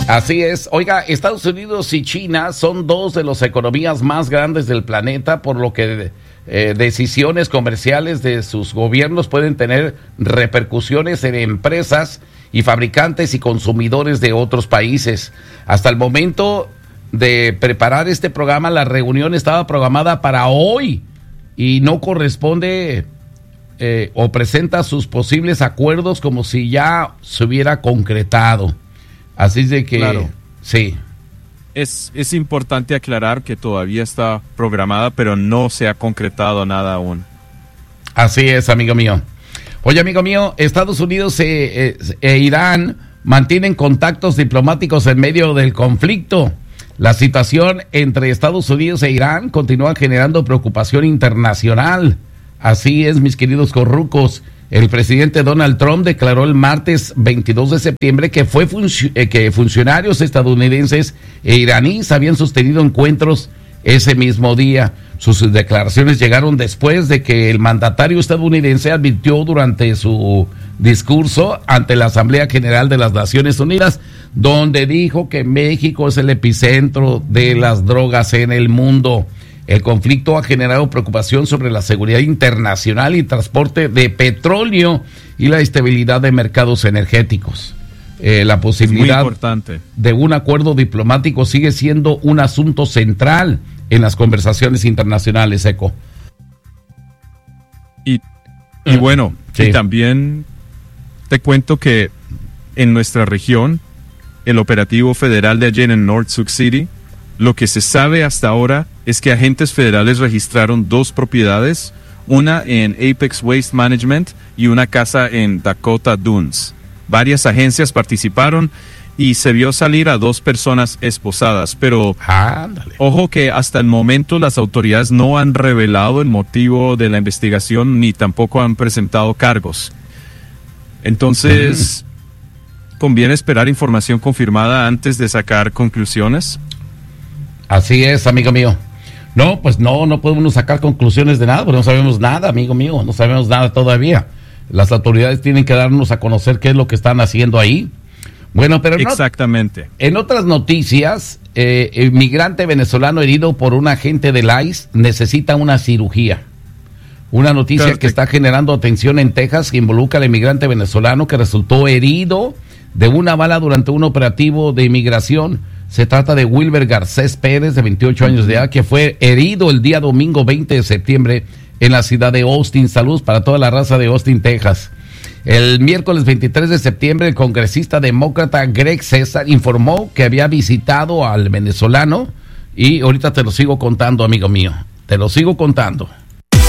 Así es. Oiga, Estados Unidos y China son dos de las economías más grandes del planeta, por lo que decisiones comerciales de sus gobiernos pueden tener repercusiones en empresas y fabricantes y consumidores de otros países. Hasta el momento de preparar este programa, la reunión estaba programada para hoy y no corresponde o presenta sus posibles acuerdos como si ya se hubiera concretado. Así de que, claro. Sí. Es importante aclarar que todavía está programada, pero no se ha concretado nada aún. Así es, amigo mío. Oye, amigo mío, Estados Unidos e Irán mantienen contactos diplomáticos en medio del conflicto. La situación entre Estados Unidos e Irán continúa generando preocupación internacional. Así es, mis queridos corrucos. El presidente Donald Trump declaró el martes 22 de septiembre que que funcionarios estadounidenses e iraníes habían sostenido encuentros ese mismo día. Sus declaraciones llegaron después de que el mandatario estadounidense advirtió durante su discurso ante la Asamblea General de las Naciones Unidas, donde dijo que México es el epicentro de las drogas en el mundo. El conflicto ha generado preocupación sobre la seguridad internacional y transporte de petróleo y la estabilidad de mercados energéticos. La posibilidad de un acuerdo diplomático sigue siendo un asunto central en las conversaciones internacionales, Eco. Y bueno, sí. Y también te cuento que en nuestra región, el operativo federal de ayer en North Sioux City, lo que se sabe hasta ahora es que agentes federales registraron 2 propiedades, una en Apex Waste Management y una casa en Dakota Dunes. Varias agencias participaron y se vio salir a 2 personas esposadas, pero ojo que hasta el momento las autoridades no han revelado el motivo de la investigación ni tampoco han presentado cargos. Entonces, ¿conviene esperar información confirmada antes de sacar conclusiones? Así es, amigo mío. No, pues no podemos sacar conclusiones de nada, porque no sabemos nada, amigo mío, no sabemos nada todavía. Las autoridades tienen que darnos a conocer qué es lo que están haciendo ahí. Bueno, pero exactamente. En otras noticias, el migrante venezolano herido por un agente del ICE necesita una cirugía. Una noticia que está generando atención en Texas que involucra al inmigrante venezolano que resultó herido de una bala durante un operativo de inmigración. Se trata de Wilber Garcés Pérez, de 28 años de edad, que fue herido el día domingo 20 de septiembre en la ciudad de Austin. Saludos para toda la raza de Austin, Texas. El miércoles 23 de septiembre, el congresista demócrata Greg César informó que había visitado al venezolano y ahorita te lo sigo contando, amigo mío. Te lo sigo contando.